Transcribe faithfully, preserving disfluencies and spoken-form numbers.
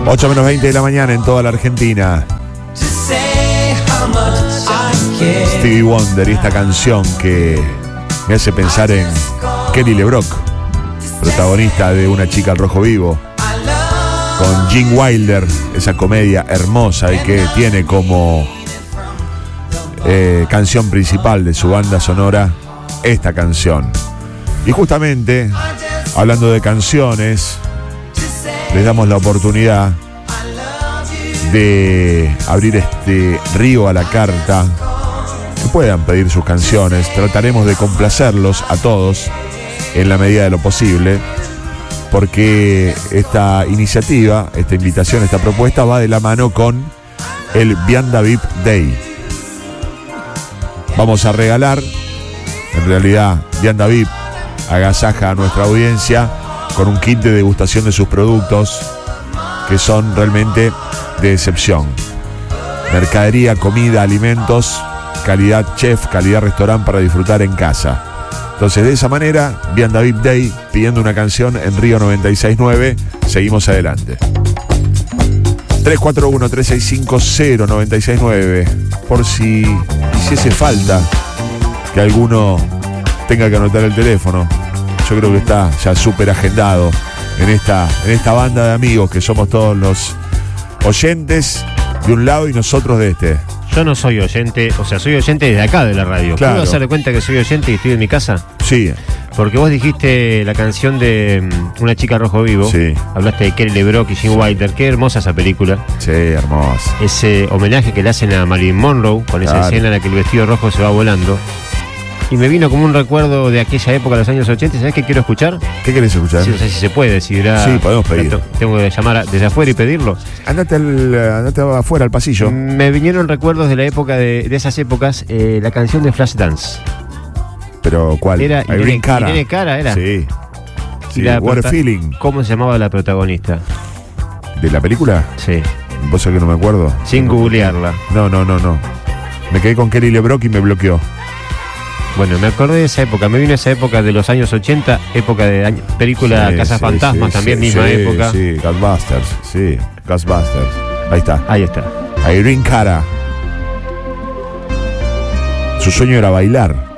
ocho menos veinte de la mañana en toda la Argentina. Stevie Wonder y esta canción que me hace pensar en Kelly LeBrock, protagonista de Una chica al rojo vivo, con Gene Wilder, esa comedia hermosa y que tiene como eh, canción principal de su banda sonora esta canción. Y justamente, hablando de canciones, les damos la oportunidad de abrir este río a la carta, que puedan pedir sus canciones. Trataremos de complacerlos a todos en la medida de lo posible, porque esta iniciativa, esta invitación, esta propuesta va de la mano con el Vianda V I P Day. Vamos a regalar, en realidad, Vianda V I P agasaja a nuestra audiencia con un kit de degustación de sus productos que son realmente de excepción. Mercadería, comida, alimentos, calidad chef, calidad restaurante para disfrutar en casa. Entonces, de esa manera, Vianda V I P Day, pidiendo una canción en Río noventa y seis nueve. Seguimos adelante. tres cuatro uno, tres seis cinco, cero nueve seis nueve. Por si hiciese falta que alguno tenga que anotar el teléfono, yo creo que está ya súper agendado en esta, en esta banda de amigos que somos todos los oyentes de un lado y nosotros de este. Yo no soy oyente, o sea, soy oyente desde acá de la radio. Claro. ¿Puedo darle cuenta que soy oyente y estoy en mi casa? Sí. Porque vos dijiste la canción de um, Una chica rojo vivo. Sí. Hablaste de Kelly LeBrock y Gene Wilder. Qué hermosa esa película. Sí, hermosa. Ese homenaje que le hacen a Marilyn Monroe con esa Claro. escena en la que el vestido rojo se va volando. Y me vino como un recuerdo de aquella época, de los años ochenta. ¿Sabés qué quiero escuchar? ¿Qué querés escuchar? Sí, no sé si se puede, si dirá. Sí, podemos pedir. Tengo que llamar a- desde afuera y pedirlo. Andate, al, andate afuera al pasillo. Me vinieron recuerdos de la época de, de esas épocas, eh, la canción de Flashdance. Pero ¿cuál? Era Irene Irene Cara. Irene Cara, era. Sí. Sí, Y la What a prota- Feeling. ¿Cómo se llamaba la protagonista? ¿De la película? Sí. ¿Vos sabés que no me acuerdo? Sin googlearla. No, no, no, no. Me quedé con Kelly LeBrock y me bloqueó. Bueno, me acordé de esa época. Me vino esa época de los años ochenta, época de año- película Sí, Casa sí, Fantasmas, sí, también sí, misma sí, época. Sí, Ghostbusters. Sí, Ghostbusters. Ahí está. Ahí está. Irene Cara. Su sueño era bailar.